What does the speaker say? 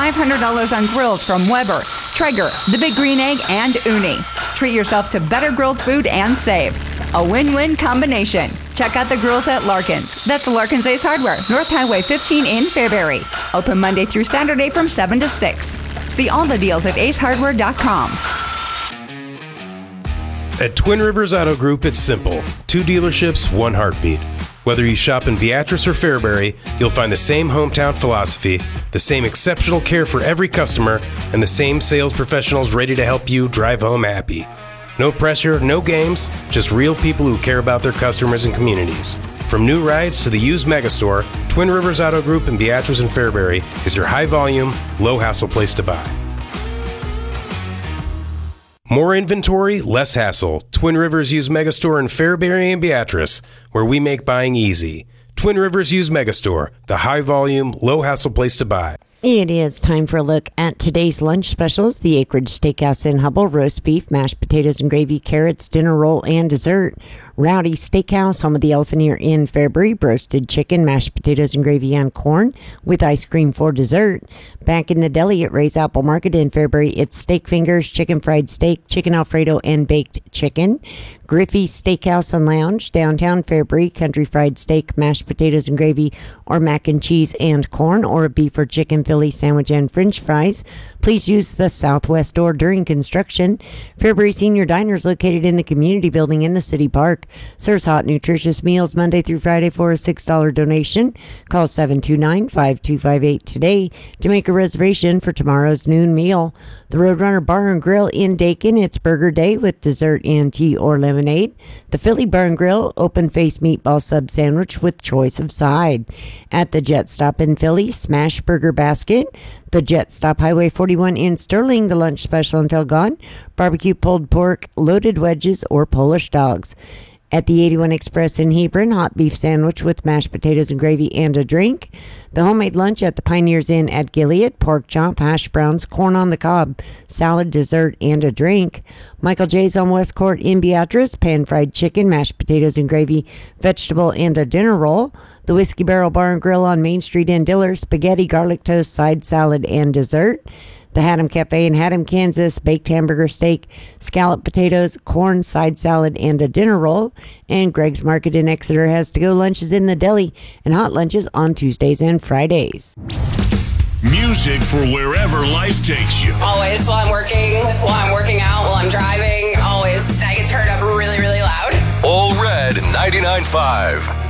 $500 on grills from Weber, Traeger, The Big Green Egg, and Uni. Treat yourself to better grilled food and save. A win-win combination. Check out the grills at Larkins. That's Larkins Ace Hardware, North Highway 15 in Fairbury. Open Monday through Saturday from 7 to 6. See all the deals at acehardware.com. At Twin Rivers Auto Group, it's simple. 2 dealerships, 1 heartbeat. Whether you shop in Beatrice or Fairbury, you'll find the same hometown philosophy, the same exceptional care for every customer, and the same sales professionals ready to help you drive home happy. No pressure, no games, just real people who care about their customers and communities. From new rides to the used megastore, Twin Rivers Auto Group in Beatrice and Fairbury is your high-volume, low-hassle place to buy. More inventory, less hassle. Twin Rivers Used Megastore in Fairbury and Beatrice, where we make buying easy. Twin Rivers Used Megastore, the high-volume, low-hassle place to buy. It is time for a look at today's lunch specials. The Acreage Steakhouse in Hubble, roast beef, mashed potatoes and gravy, carrots, dinner roll, and dessert. Rowdy Steakhouse, home of the Elephant Ear in Fairbury, roasted chicken, mashed potatoes and gravy and corn with ice cream for dessert. Back in the deli at Ray's Apple Market in Fairbury, it's steak fingers, chicken fried steak, chicken Alfredo, and baked chicken. Griffey's Steakhouse and Lounge, downtown Fairbury, country fried steak, mashed potatoes and gravy, or mac and cheese and corn, or a beef or chicken Philly sandwich and french fries. Please use the southwest door during construction. Fairbury Senior Diner is located in the community building in the city park. Serves hot, nutritious meals Monday through Friday for a $6 donation. Call 729-5258 today to make a reservation for tomorrow's noon meal. The Roadrunner Bar and Grill in Dakin, it's burger day with dessert and tea or lemonade. The Philly Bar and Grill, open-faced meatball sub sandwich with choice of side. At the Jet Stop in Philly, smash burger basket. The Jet Stop Highway 41 in Sterling, the lunch special until gone. Barbecue pulled pork, loaded wedges, or Polish dogs. At the 81 Express in Hebron, hot beef sandwich with mashed potatoes and gravy and a drink. The homemade lunch at the Pioneers Inn at Gilead, pork chop, hash browns, corn on the cob, salad, dessert, and a drink. Michael J's on West Court in Beatrice, pan-fried chicken, mashed potatoes and gravy, vegetable, and a dinner roll. The Whiskey Barrel Bar and Grill on Main Street in Diller, spaghetti, garlic toast, side salad, and dessert. The Haddam Cafe in Haddam, Kansas, baked hamburger steak, scalloped potatoes, corn, side salad, and a dinner roll. And Greg's Market in Exeter has to-go lunches in the deli and hot lunches on Tuesdays and Fridays. Music for wherever life takes you. Always while I'm working out, while I'm driving, always. I get turned up really, really loud. All Red 99.5.